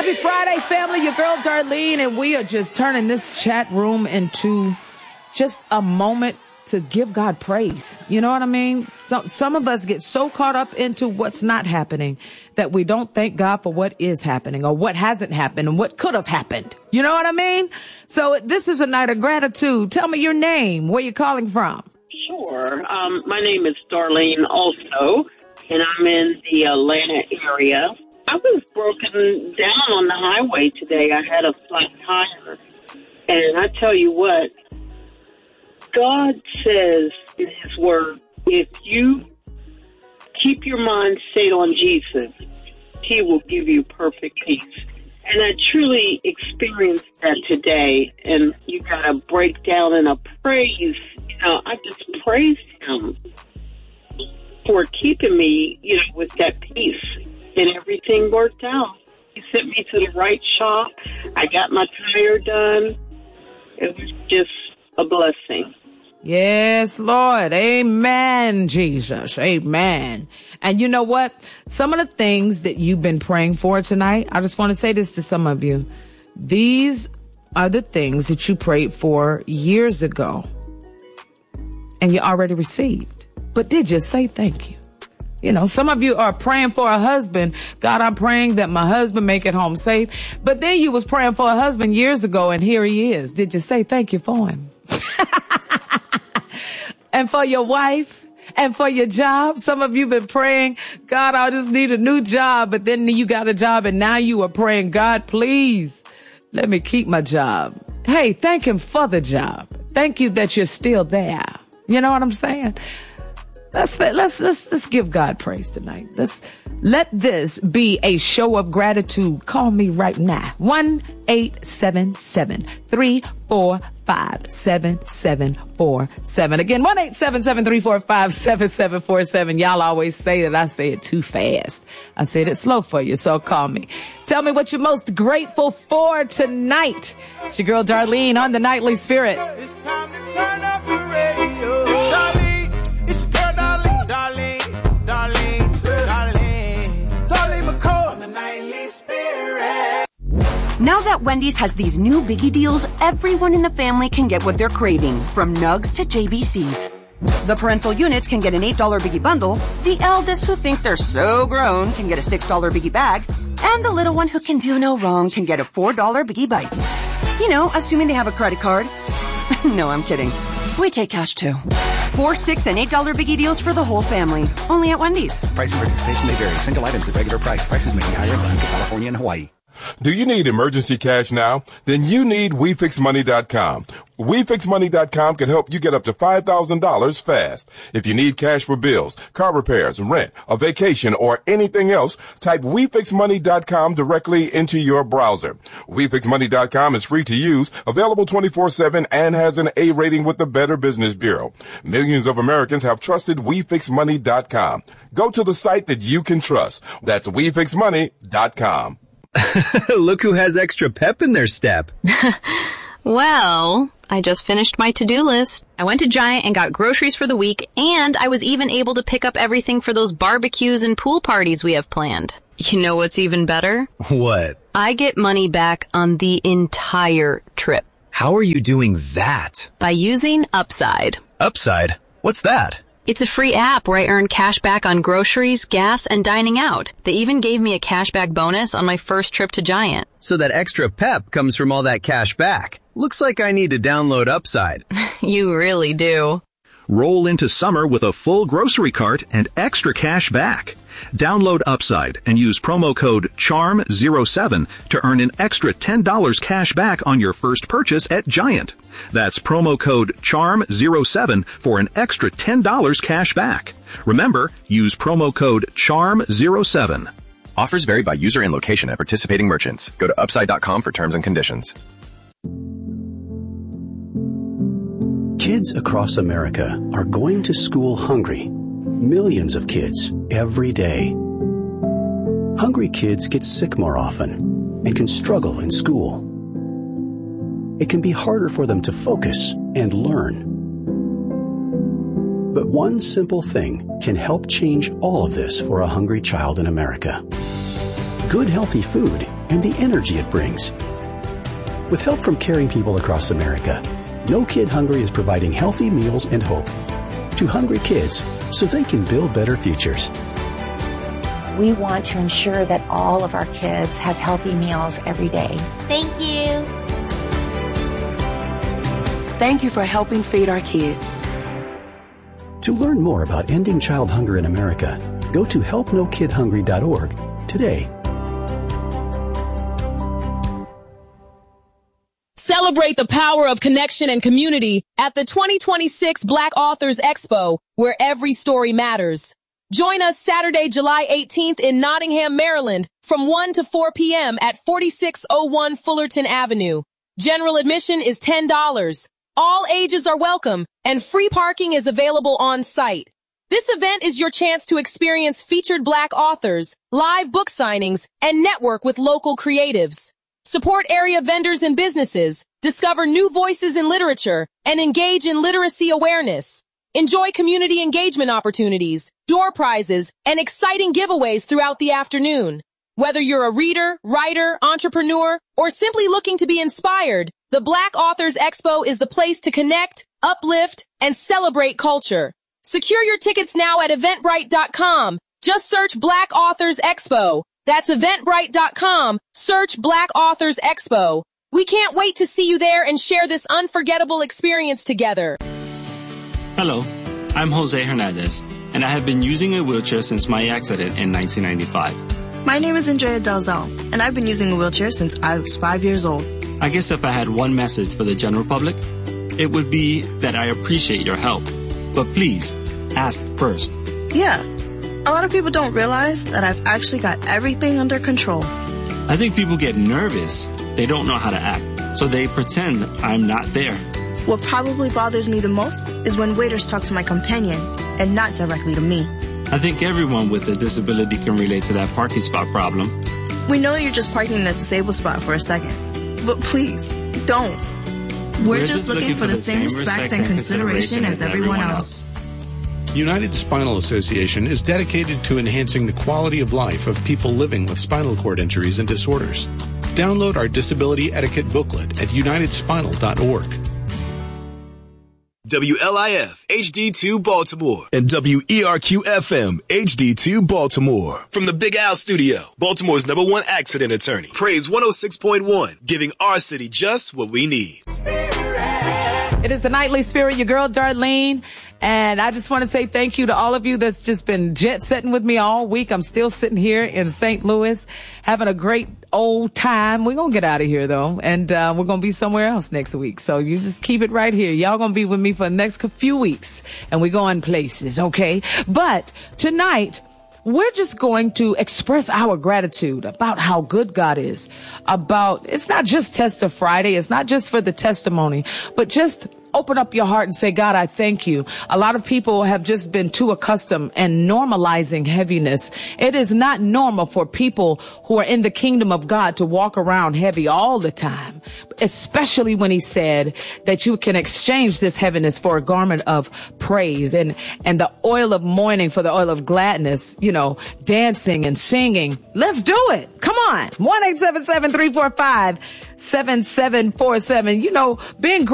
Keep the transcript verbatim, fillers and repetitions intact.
Happy Friday, family. Your girl, Darlene, and we are just turning this chat room into just a moment to give God praise. You know what I mean? Some, some of us get so caught up into what's not happening that we don't thank God for what is happening or what hasn't happened and what could have happened. You know what I mean? So this is a night of gratitude. Tell me your name, where you're calling from. Sure. Um, my name is Darlene also, and I'm in the Atlanta area. I was broken down on the highway today. I had a flat tire. And I tell you what, God says in his word, if you keep your mind stayed on Jesus, he will give you perfect peace. And I truly experienced that today. And you got to break down in a praise. You know, I just praised him for keeping me, you know, with that peace. And everything worked out. He sent me to the right shop. I got my tire done. It was just a blessing. Yes, Lord. Amen, Jesus. Amen. And you know what? Some of the things that you've been praying for tonight, I just want to say this to some of you. These are the things that you prayed for years ago and you already received. But did you say thank you? You know, some of you are praying for a husband. God, I'm praying that my husband make it home safe. But then you was praying for a husband years ago, and here he is. Did you say thank you for him? And for your wife and for your job. Some of you been praying, God, I just need a new job. But then you got a job, and now you are praying, God, please let me keep my job. Hey, thank him for the job. Thank you that you're still there. You know what I'm saying? Let's, let's, let's, let's give God praise tonight. Let's let this be a show of gratitude. Call me right now. one eight seven seven, three four five, seven seven four seven. Again, one eight seven seven, three four five, seven seven four seven. Y'all always say that I say it too fast. I said it slow for you, so call me. Tell me what you're most grateful for tonight. It's your girl Darlene on the Nightly Spirit. It's time to turn up the radio. Darlene, it's your girl Darlene, Darlene, Darlene, Darlene, Darlene McCall on the Nightly Spirit. Now that Wendy's has these new biggie deals, everyone in the family can get what they're craving, from nugs to J B Cs. The parental units can get an eight dollar biggie bundle, the eldest who think they're so grown can get a six dollar biggie bag, and the little one who can do no wrong can get a four dollar biggie bites. You know, assuming they have a credit card. No, I'm kidding. We take cash too. Four, six, and eight dollar biggie deals for the whole family. Only at Wendy's. Price and participation may vary. Single items at regular price. Prices may be higher in Alaska, California, and Hawaii. Do you need emergency cash now? Then you need We Fix Money dot com. We Fix Money dot com can help you get up to five thousand dollars fast. If you need cash for bills, car repairs, rent, a vacation, or anything else, type We Fix Money dot com directly into your browser. We Fix Money dot com is free to use, available twenty-four seven, and has an A rating with the Better Business Bureau. Millions of Americans have trusted We Fix Money dot com. Go to the site that you can trust. That's We Fix Money dot com. Look who has extra pep in their step. Well, I just finished my to-do list. I went to Giant and got groceries for the week, and I was even able to pick up everything for those barbecues and pool parties we have planned. You know what's even better? What? I get money back on the entire trip. How are you doing that? By using Upside. Upside? What's that? It's a free app where I earn cash back on groceries, gas, and dining out. They even gave me a cashback bonus on my first trip to Giant. So that extra pep comes from all that cash back. Looks like I need to download Upside. You really do. Roll into summer with a full grocery cart and extra cash back. Download Upside and use promo code charm zero seven to earn an extra ten dollars cash back on your first purchase at Giant. That's promo code charm zero seven for an extra ten dollars cash back. Remember, use promo code charm zero seven. Offers vary by user and location at participating merchants. Go to upside dot com for terms and conditions. Kids across America are going to school hungry. Millions of kids every day. Hungry kids get sick more often and can struggle in school. It can be harder for them to focus and learn. But one simple thing can help change all of this for a hungry child in America. good healthy food, and the energy it brings. With help from caring people across America, No Kid Hungry is providing healthy meals and hope to hungry kids so they can build better futures. We want to ensure that all of our kids have healthy meals every day. Thank you. Thank you for helping feed our kids. To learn more about ending child hunger in America, go to help no kid hungry dot org today. Celebrate the power of connection and community at the twenty twenty-six Black Authors Expo, where every story matters. Join us Saturday, July eighteenth in Nottingham, Maryland, from one to four p.m. at forty-six oh one Fullerton Avenue. General admission is ten dollars. All ages are welcome, and free parking is available on site. This event is your chance to experience featured Black authors, live book signings, and network with local creatives. Support area vendors and businesses, discover new voices in literature, and engage in literacy awareness. Enjoy community engagement opportunities, door prizes, and exciting giveaways throughout the afternoon. Whether you're a reader, writer, entrepreneur, or simply looking to be inspired, the Black Authors Expo is the place to connect, uplift, and celebrate culture. Secure your tickets now at eventbrite dot com. Just search Black Authors Expo. That's eventbrite dot com. Search Black Authors Expo. We can't wait to see you there and share this unforgettable experience together. Hello, I'm Jose Hernandez, and I have been using a wheelchair since my accident in nineteen ninety-five. My name is Andrea Dalzell, and I've been using a wheelchair since I was five years old. I guess if I had one message for the general public, it would be that I appreciate your help. But please, ask first. Yeah, a lot of people don't realize that I've actually got everything under control. I think people get nervous. They don't know how to act, so they pretend I'm not there. What probably bothers me the most is when waiters talk to my companion and not directly to me. I think everyone with a disability can relate to that parking spot problem. We know you're just parking in the disabled spot for a second, but please, don't. We're, We're just, just looking, looking for the same respect and consideration as everyone else. United Spinal Association is dedicated to enhancing the quality of life of people living with spinal cord injuries and disorders. Download our disability etiquette booklet at united spinal dot org. W L I F H D two Baltimore and W E R Q F M H D two Baltimore. From the Big Al Studio, Baltimore's number one accident attorney. Praise one oh six point one, giving our city just what we need. It is the Nightly Spirit, your girl Darlene. And I just want to say thank you to all of you that's just been jet setting with me all week. I'm still sitting here in Saint Louis having a great old time. We're going to get out of here, though, and uh, we're going to be somewhere else next week. So you just keep it right here. Y'all going to be with me for the next few weeks, and we're going places, okay? But tonight, we're just going to express our gratitude about how good God is, about, it's not just Tester Friday, it's not just for the testimony, but just open up your heart and say, God, I thank you. A lot of people have just been too accustomed and normalizing heaviness. It is not normal for people who are in the kingdom of God to walk around heavy all the time, especially when he said that you can exchange this heaviness for a garment of praise and, and the oil of mourning for the oil of gladness, you know, dancing and singing. Let's do it. Come on. one eight seven seven, three four five, seven seven four seven. You know, being